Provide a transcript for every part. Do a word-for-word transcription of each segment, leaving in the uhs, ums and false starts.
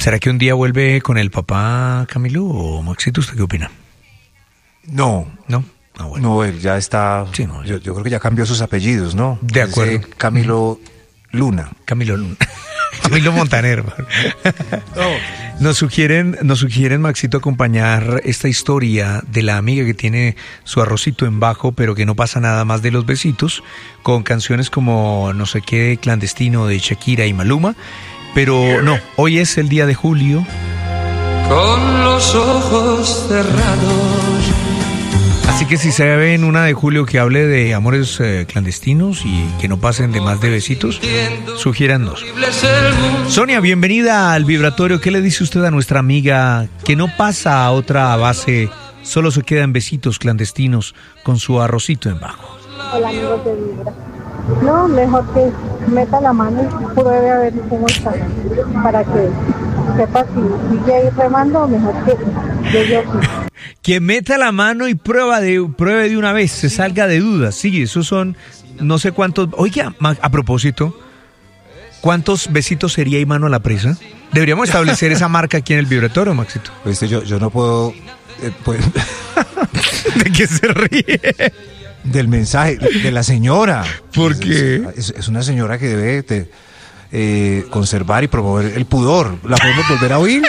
¿Será que un día vuelve con el papá Camilo o Maxito? ¿Usted qué opina? No. ¿No? Ah, bueno. No, él ya está... Sí, no, yo, yo creo que ya cambió sus apellidos, ¿no? De acuerdo. Ese Camilo Luna. Camilo Luna. Camilo Montaner. No. Nos sugieren, nos sugieren, Maxito, acompañar esta historia de la amiga que tiene su arrocito en bajo, pero que no pasa nada más de los besitos, con canciones como no sé qué, Clandestino de Shakira y Maluma. Pero no, hoy es el día de Julio. Con los ojos cerrados. Así que si se ve en una de Julio que hable de amores eh, clandestinos y que no pasen de más de besitos, sugiérannos. Sonia, bienvenida al Vibratorio. ¿Qué le dice usted a nuestra amiga que no pasa a otra base, solo se queda en besitos clandestinos con su arrocito en bajo? Hola, amigos de Vibra. No, mejor que meta la mano y pruebe a ver cómo está, para que sepa si sigue ahí remando, mejor que llegue aquí. Que meta la mano y prueba de, pruebe de una vez, se salga de dudas. Sí, esos son no sé cuántos... Oiga, a propósito, ¿cuántos besitos sería y mano a la presa? Deberíamos establecer esa marca aquí en el Vibratorio, Maxito. Pues yo, yo no puedo... Eh, pues... ¿De qué se ríe? Del mensaje, de la señora. ¿Por qué? Es, es, es una señora que debe de, eh, conservar y promover el pudor. ¿La podemos volver a oír?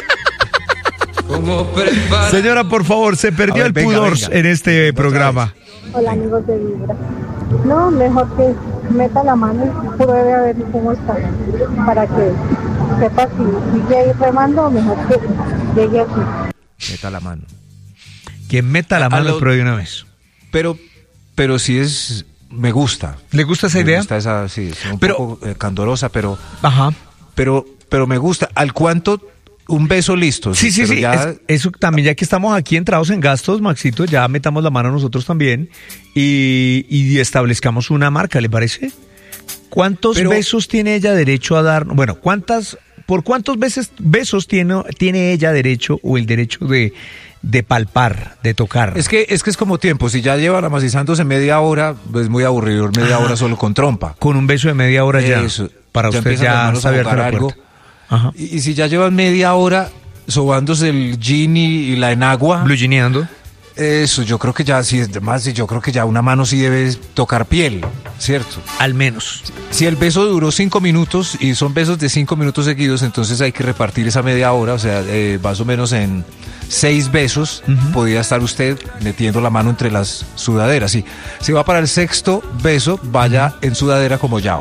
Señora, por favor, se perdió ver, el venga, pudor venga. en este programa. Hola, amigos de Vibra. No, mejor que meta la mano y pruebe a ver cómo está, para que sepa si sigue ahí remando, mejor que llegue aquí. Meta la mano. Que meta la mano y pruebe de una vez. Pero, pero sí es... Me gusta. ¿Le gusta esa me idea? Me gusta esa, sí, es un pero, poco eh, candorosa, pero... Ajá. Pero, pero me gusta. ¿Al cuánto... Un beso listo? Sí, sí, sí. Ya... Es, eso también, ya que estamos aquí entrados en gastos, Maxito, ya metamos la mano nosotros también y, y establezcamos una marca, ¿le parece? ¿Cuántos Pero... besos tiene ella derecho a dar? Bueno, ¿cuántas, por cuántos veces, besos tiene, tiene ella derecho o el derecho de, de palpar, de tocar? Es que, es que es como tiempo. Si ya llevan amacizándose media hora, es muy aburrido, media Ajá. hora solo con trompa. Con un beso de media hora ya. Eso. Para ya usted ya saber la algo. puerta. Ajá. Y, y si ya llevan media hora sobándose el gin y, y la enagua, blue gineando, eso yo creo que ya sí es más, yo creo que ya una mano sí debe tocar piel, ¿cierto? Al menos. Si el beso duró cinco minutos y son besos de cinco minutos seguidos, entonces hay que repartir esa media hora, o sea, eh, más o menos en seis besos uh-huh. podría estar usted metiendo la mano entre las sudaderas. Sí. Si va para el sexto beso, vaya en sudadera como Yao.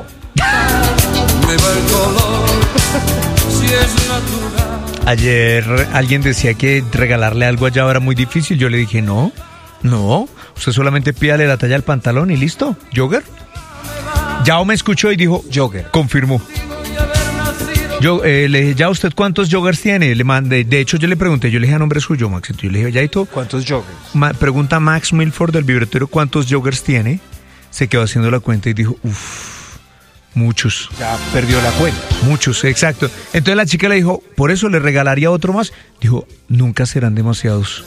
Me va el color. Es natural. Ayer alguien decía que regalarle algo a Yao era muy difícil. Yo le dije, no, no, usted solamente pídale la talla del pantalón y listo, jogger. Yao me escuchó y dijo, jogger. Confirmó. Yo eh, le dije, ¿ya usted cuántos joggers tiene? Le mandé, de hecho yo le pregunté, yo le dije a nombre suyo, Maxito, yo le dije, Yaito, ¿cuántos joggers? Ma, pregunta Max Milford del Vibratorio, ¿cuántos joggers tiene? Se quedó haciendo la cuenta y dijo, uff. Muchos. Ya perdió la cuenta. Muchos, exacto. Entonces la chica le dijo, por eso le regalaría otro más. Dijo, nunca serán demasiados.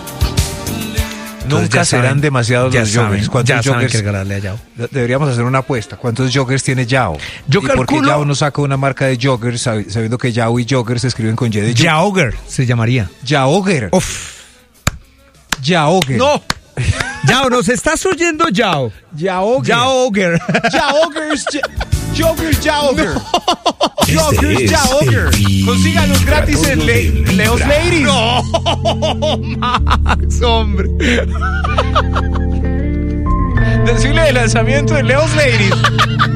Entonces, nunca serán saben, demasiados los joggers. ¿Cuántos ya joggers? Saben que regalarle a Yao. Deberíamos hacer una apuesta. ¿Cuántos joggers tiene Yao? Yo ¿Y calculo... por qué Yao no saca una marca de joggers sabiendo que Yao y jogger se escriben con Y de yo? Yaogger se llamaría. Yaogger. Uf. Yaogger. No. Yao, ¿nos estás oyendo, Yao? Yaogger. Yaogger. Yaoggers. Joggers Yaogger. No. Joggers este Yaogger. Consíganos gratis en Le Leos Ladies. No, Max, hombre. Desfile de lanzamiento de Leos Ladies.